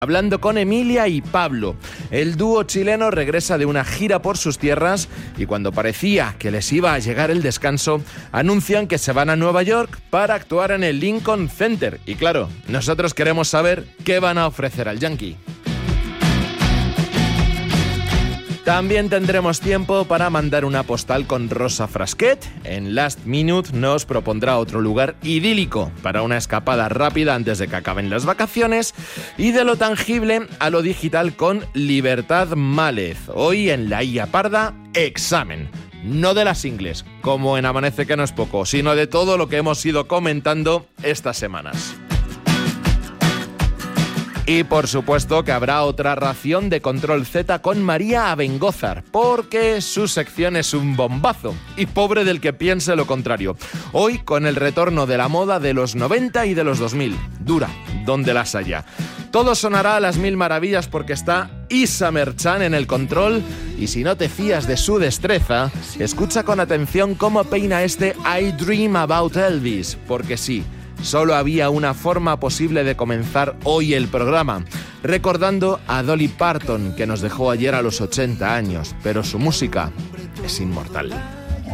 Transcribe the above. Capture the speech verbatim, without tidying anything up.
Hablando con Emilia y Pablo. El dúo chileno regresa de una gira por sus tierras y cuando parecía que les iba a llegar el descanso, anuncian que se van a Nueva York para actuar en el Lincoln Center. Y claro, nosotros queremos saber qué van a ofrecer al Yankee. También tendremos tiempo para mandar una postal con Rosa Frasquet. En Last Minute nos propondrá otro lugar idílico para una escapada rápida antes de que acaben las vacaciones. Y de lo tangible a lo digital con Libertad Mález. Hoy en La Ia Parda, examen. No de las ingles, como en Amanece que no es poco, sino de todo lo que hemos ido comentando estas semanas. Y por supuesto que habrá otra ración de Control Z con María Abengózar, porque su sección es un bombazo, y pobre del que piense lo contrario. Hoy con el retorno de la moda de los noventa y de los dos mil. Dura, donde las haya. Todo sonará a las mil maravillas porque está Isa Merchan en el control, y si no te fías de su destreza, escucha con atención cómo peina este I Dream About Elvis, porque sí, solo había una forma posible de comenzar hoy el programa, recordando a Dolly Parton, que nos dejó ayer a los ochenta años, pero su música es inmortal.